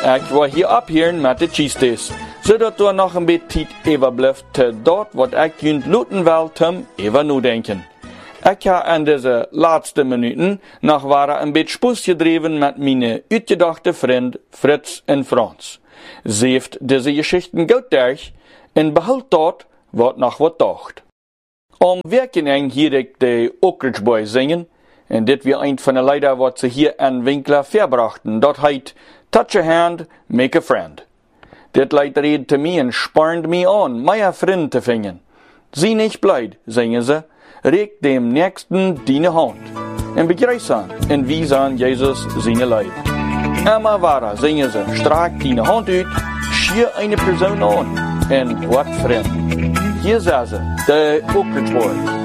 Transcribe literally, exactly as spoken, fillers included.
Ik wil hier abhieren met de cheesestees, zodat er nog een beetje tijd overblijft te dat wat ik junt luten wil tem even nadenken. Ik ga in deze laatste minuten nog waren een beetje spoes gedreven met mijn uitgedachte vriend Fritz en Frans. Ze heeft deze geschichten goed durch en behoudt dat wat nog wat dacht. Om werking hier ik de Oak Ridge Boys zingen, en dit weer een van de Lieder wat ze hier in Winkler verbrachten. Dat heet Touch a Hand, Make a Friend. Dit Lied redet te mij en spornt mij aan, mijn vriend te vingen. Zie nicht blij, zingen ze, reik dem Nächsten deine Hand. En begrijs aan, en wies aan Jezus zijn Leid. Emma Vara, zingen ze, strak deine Hand uit, schier eine Person aan, en wat vriend. Hier zijn ze, de Oak Ridge Boys.